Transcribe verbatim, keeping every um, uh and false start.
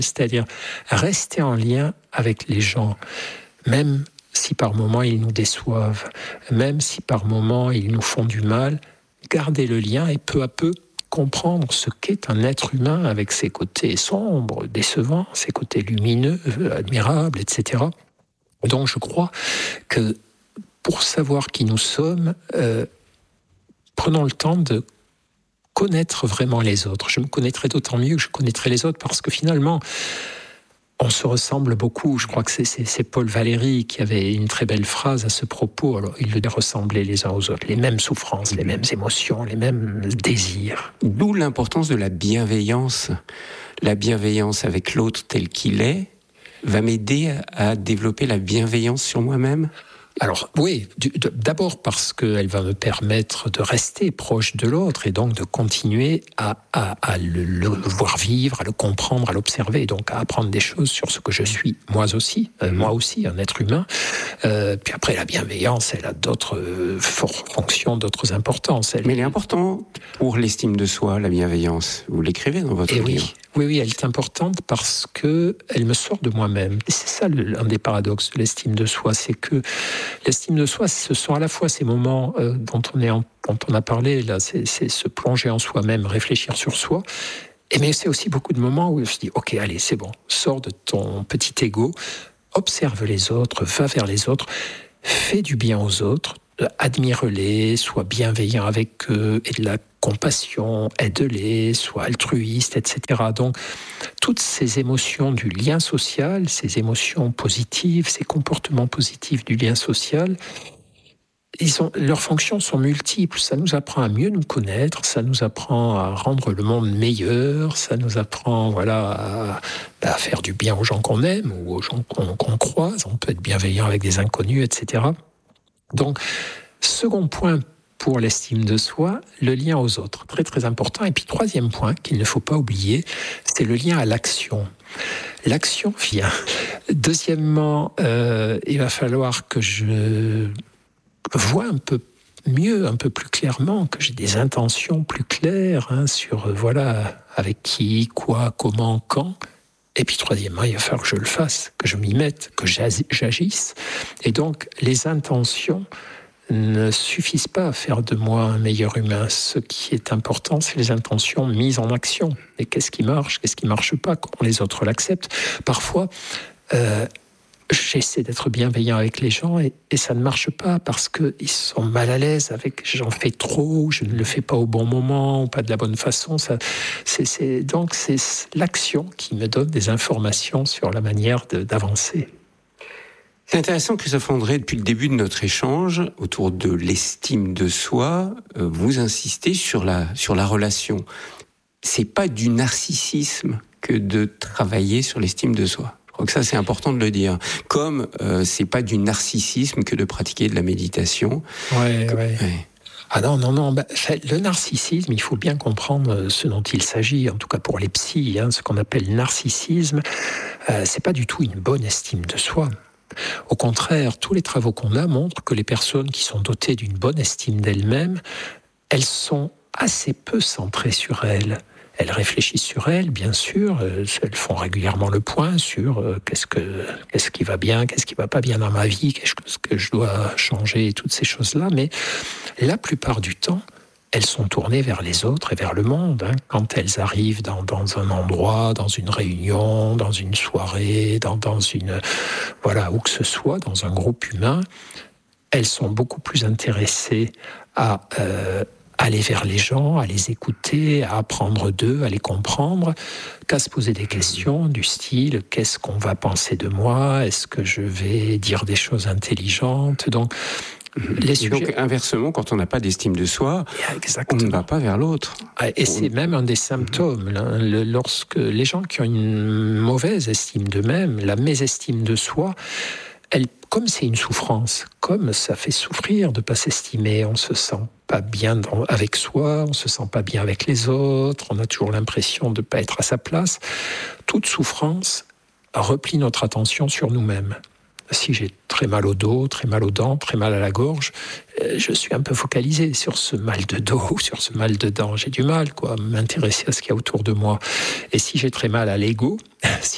C'est-à-dire rester en lien avec les gens, même si par moments ils nous déçoivent, même si par moments ils nous font du mal, garder le lien et peu à peu comprendre ce qu'est un être humain avec ses côtés sombres, décevants, ses côtés lumineux, admirables, et cetera. Donc je crois que pour savoir qui nous sommes, euh, prenons le temps de connaître vraiment les autres. Je me connaîtrai d'autant mieux que je connaîtrai les autres parce que finalement, on se ressemble beaucoup. Je crois que c'est, c'est, c'est Paul Valéry qui avait une très belle phrase à ce propos. Alors, ils le ressemblaient les uns aux autres. Les mêmes souffrances, les mêmes émotions, les mêmes désirs. D'où l'importance de la bienveillance. La bienveillance avec l'autre tel qu'il est va m'aider à développer la bienveillance sur moi-même. Alors oui, d'abord parce qu'elle va me permettre de rester proche de l'autre et donc de continuer à, à, à le, le voir vivre, à le comprendre, à l'observer, donc à apprendre des choses sur ce que je suis, moi aussi, euh, moi aussi, un être humain. Euh, puis après, la bienveillance, elle a d'autres euh, fonctions, d'autres importances. Elle... Mais elle est importante pour l'estime de soi, la bienveillance. Vous l'écrivez dans votre et livre. Oui. Oui, oui, elle est importante parce qu'elle me sort de moi-même. Et c'est ça l'un des paradoxes de l'estime de soi, c'est que l'estime de soi, ce sont à la fois ces moments euh, dont, on est en, dont on a parlé, là, c'est, c'est se plonger en soi-même, réfléchir sur soi, et mais c'est aussi beaucoup de moments où je dis, ok, allez, c'est bon, sors de ton petit ego, observe les autres, va vers les autres, fais du bien aux autres, admire-les, sois bienveillant avec eux, et de la compassion, aide-les, sois altruiste, et cetera. Donc, toutes ces émotions du lien social, ces émotions positives, ces comportements positifs du lien social, ils ont, leurs fonctions sont multiples. Ça nous apprend à mieux nous connaître, ça nous apprend à rendre le monde meilleur, ça nous apprend voilà, à, à faire du bien aux gens qu'on aime ou aux gens qu'on, qu'on croise. On peut être bienveillant avec des inconnus, et cetera. Donc, second point pour l'estime de soi, le lien aux autres, très très important. Et puis troisième point qu'il ne faut pas oublier, c'est le lien à l'action. L'action vient. Deuxièmement, euh, il va falloir que je vois un peu mieux, un peu plus clairement, que j'ai des intentions plus claires hein, sur euh, voilà avec qui, quoi, comment, quand. Et puis troisièmement, il va falloir que je le fasse, que je m'y mette, que j'agisse. Et donc, les intentions ne suffisent pas à faire de moi un meilleur humain. Ce qui est important, c'est les intentions mises en action. Et qu'est-ce qui marche, qu'est-ce qui ne marche pas, comment les autres l'acceptent. Parfois, euh, j'essaie d'être bienveillant avec les gens et, et ça ne marche pas parce qu'ils sont mal à l'aise avec j'en fais trop, je ne le fais pas au bon moment, ou pas de la bonne façon. Ça, c'est, c'est, donc c'est l'action qui me donne des informations sur la manière de, d'avancer. C'est intéressant, Christophe André, depuis le début de notre échange, autour de l'estime de soi, vous insistez sur la, sur la relation. C'est pas du narcissisme que de travailler sur l'estime de soi. Je crois que ça, c'est important de le dire. Comme euh, c'est pas du narcissisme que de pratiquer de la méditation. Ouais, que, ouais. ouais. Ah non, non, non. Bah, le narcissisme, il faut bien comprendre ce dont il s'agit, en tout cas pour les psys, hein, ce qu'on appelle narcissisme, euh, c'est pas du tout une bonne estime de soi. Au contraire, tous les travaux qu'on a montrent que les personnes qui sont dotées d'une bonne estime d'elles-mêmes, elles sont assez peu centrées sur elles. Elles réfléchissent sur elles, bien sûr, elles font régulièrement le point sur euh, qu'est-ce, que, qu'est-ce qui va bien, qu'est-ce qui ne va pas bien dans ma vie, qu'est-ce que je dois changer, et toutes ces choses-là. Mais la plupart du temps, elles sont tournées vers les autres et vers le monde. Hein. Quand elles arrivent dans, dans un endroit, dans une réunion, dans une soirée, dans, dans une... Voilà, où que ce soit, dans un groupe humain, elles sont beaucoup plus intéressées à... Euh, aller vers les gens, à les écouter, à apprendre d'eux, à les comprendre, qu'à se poser des questions du style « qu'est-ce qu'on va penser de moi ? Est-ce que je vais dire des choses intelligentes ?» Donc, les sujets... donc, inversement, quand on n'a pas d'estime de soi, Exactement. On ne va pas vers l'autre. Et c'est même un des symptômes. Là, lorsque les gens qui ont une mauvaise estime d'eux-mêmes, la mésestime de soi, elle, comme c'est une souffrance, comme ça fait souffrir de ne pas s'estimer, on se sent pas bien dans, avec soi, on se sent pas bien avec les autres, on a toujours l'impression de ne pas être à sa place. Toute souffrance replie notre attention sur nous-mêmes. Si j'ai très mal au dos, très mal aux dents, très mal à la gorge, je suis un peu focalisé sur ce mal de dos, sur ce mal de dents. J'ai du mal quoi, à m'intéresser à ce qu'il y a autour de moi. Et si j'ai très mal à l'ego, si